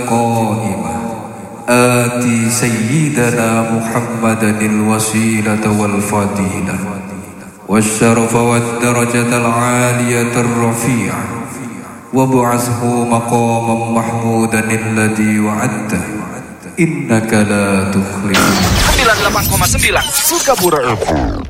قائمة آتي سيدنا محمدا الوسيلة والفضيلة والشرف والدرجة العالية الرفيعة وابعثه مقاما محمودا الذي وعدته إنك لا تخلف. 98,9 Sukabura FM.